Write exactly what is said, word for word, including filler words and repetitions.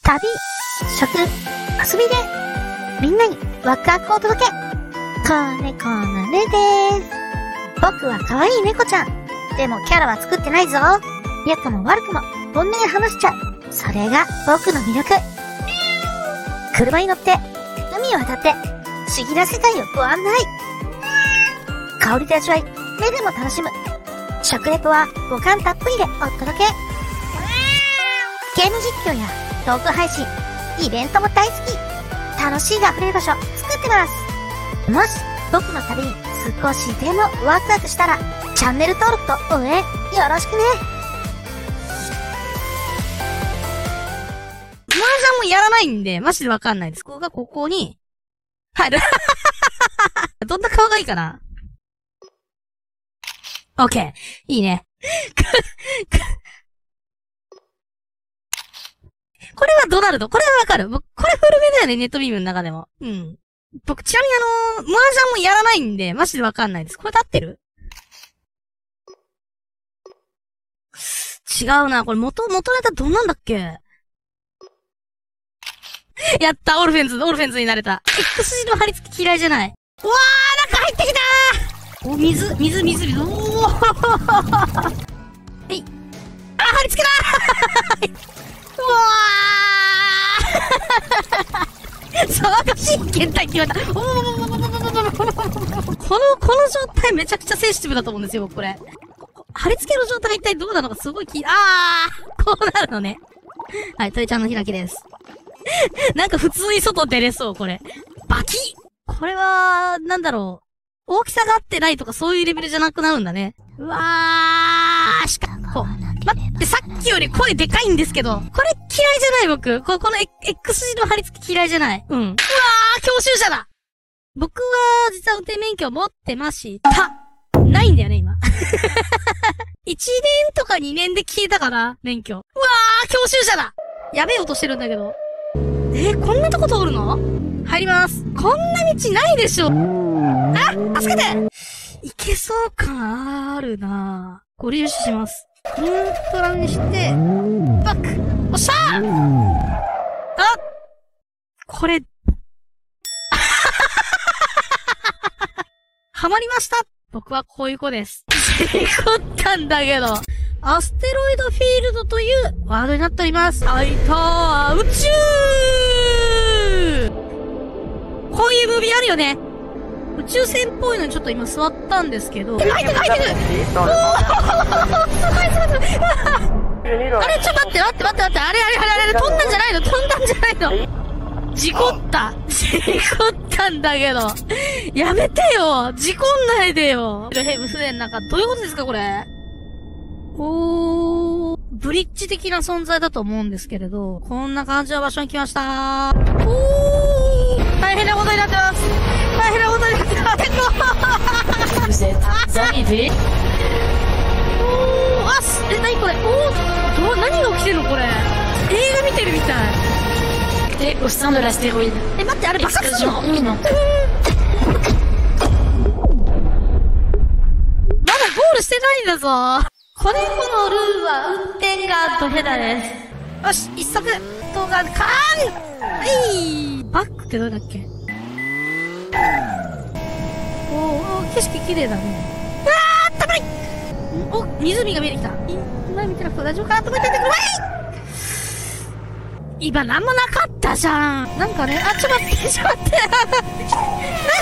旅、食、遊びで、みんなにワクワクをお届け。子猫のねでーす。僕は可愛い猫ちゃん。でもキャラは作ってないぞ。良くも悪くも本音で話しちゃう。それが僕の魅力。車に乗って、海を渡って、不思議な世界をご案内。香りと味わい、目でも楽しむ。食レポは五感たっぷりでお届け。ゲーム実況やトーク配信、イベントも大好き。楽しいが溢れる場所作ってます。もし僕の旅に少しでもワクワクしたら、チャンネル登録と応援よろしくね。 麻雀もやらないんで、マジでわかんないです。ここがここに入る。どんな顔がいいかな。オッケー。いいね。これはドナルド。これはわかる。僕、これ古めだよね、ネットビームの中でも。うん。僕、ちなみにあのー、麻雀もやらないんで、マジでわかんないです。これで合ってる？違うな。これ元、元ネタどんなんだっけ？やった、オルフェンズ、オルフェンズになれた。X 字の貼り付き嫌いじゃない。うわー、中入ってきたー！お、水、水、水、水、おーはい。あ、貼り付けだーうわー騒がしい検体決まった。おーこの、この状態めちゃくちゃセンシティブだと思うんですよ、僕これ。貼り付けの状態が一体どうなのかすごい気、あーこうなるのね。はい、トイちゃんの開きです。なんか普通に外出れそう、これ。バキッこれは、なんだろう。大きさが合ってないとかそういうレベルじゃなくなるんだね。うわーしかこう。待って、さっきより声でかいんですけど。これ嫌いじゃない僕。こ、この X 字の貼り付き嫌いじゃない。うん。うわー教習者だ僕は、実は運転免許持ってました。ないんだよね、今。いちねんとかにねんで消えたから、免許。うわー教習者だやべえ音してるんだけど。えー、こんなとこ通るの？入ります。こんな道ないでしょ。あ、助けていけそう感あるなぁ。ご利用します。ニュートラルにして、バックおっしゃーあこれ、はまりました僕はこういう子です。事故ったんだけど。アステロイドフィールドというワードになっております。あいたー宇宙こういうムービーあるよね。宇宙船っぽいのにちょっと今座ったんですけど。入ってる入ってるおーすごいすごいすごいあれちょっと待って待って待って待って。あれあれあれあれ飛んだんじゃないの飛んだんじゃないの事故った事故ったんだけど。やめてよ事故んないでよヘブ船なんかどういうことですかこれ。おー、ブリッジ的な存在だと思うんですけれど、こんな感じの場所に来ましたー。おー、大変なことになってます。大変なことになってます。 Vous êtes arrivé. おー、あ、す、え、なにこれ。おー、ど、何が起きてるのこれ。映画見てるみたい。 T'es au sein de l'astéroïde. え、待って、あれ爆発するの？ Explosion imminente. まだゴールしてないんだぞ。子猫のルーは運転がドヘダです。よし、一足動画、カーンはいバックってどれだっけおー、景色綺麗だね。あー、たまりお、湖が見えてきた。前見てなくて大丈夫かなと思っててください今なんもなかったじゃん。なんかね、あ、ちょっと待って、ちょっと待って。な